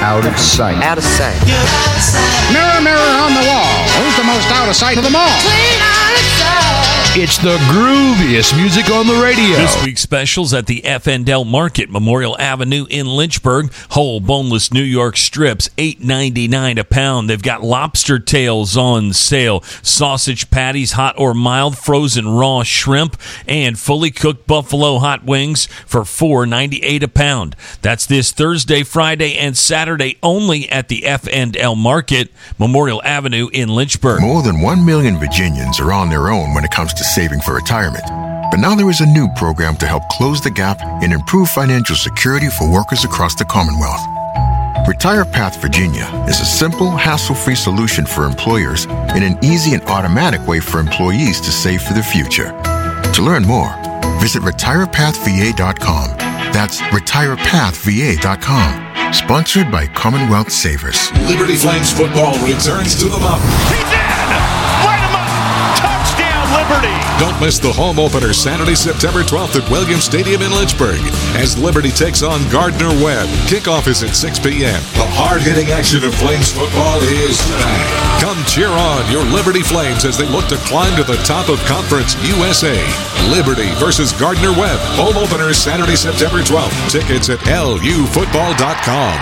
out of sight. Out of sight. Mirror, mirror on the wall, who's the most out of sight of them all? It's the grooviest music on the radio. This week's specials at the FNL Market, Memorial Avenue in Lynchburg. Whole boneless New York strips, $8.99 a pound. They've got lobster tails on sale, sausage patties, hot or mild, frozen raw shrimp, and fully cooked buffalo hot wings for $4.98 a pound. That's this Thursday, Friday, and Saturday only at the FNL Market, Memorial Avenue in Lynchburg. More than 1 million Virginians are on their own when it comes to saving for retirement. But now there is a new program to help close the gap and improve financial security for workers across the Commonwealth. Retire Path Virginia is a simple, hassle-free solution for employers and an easy and automatic way for employees to save for the future. To learn more, visit retirepathva.com. That's retirepathva.com. Sponsored by Commonwealth Savers. Liberty Flames football returns to the mountain. He's in! Light him up! Touchdown, Liberty! Don't miss the home opener Saturday, September 12th at Williams Stadium in Lynchburg as Liberty takes on Gardner-Webb. Kickoff is at 6 p.m. The hard-hitting action of Flames football is back. Come cheer on your Liberty Flames as they look to climb to the top of Conference USA. Liberty versus Gardner-Webb. Home opener Saturday, September 12th. Tickets at lufootball.com.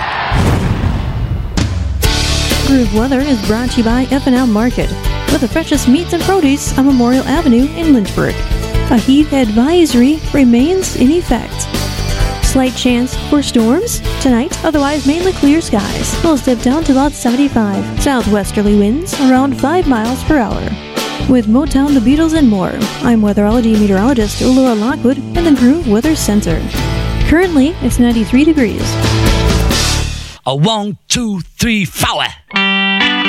Groove Weather is brought to you by FNL Market, with the freshest meats and produce on Memorial Avenue in Lynchburg. A heat advisory remains in effect. Slight chance for storms tonight, otherwise mainly clear skies. Lows dip down to about 75. Southwesterly winds around 5 miles per hour. With Motown, the Beatles, and more, I'm weatherology meteorologist Laura Lockwood in the Groove Weather Center. Currently, it's 93 degrees. A 1, 2, 3, 4.